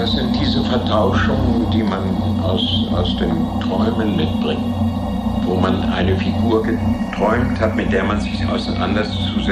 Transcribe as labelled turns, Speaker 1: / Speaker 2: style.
Speaker 1: das sind diese Vertauschungen, die man aus den Träumen mitbringt, wo man eine Figur geträumt hat, mit der man sich auseinanderzusetzen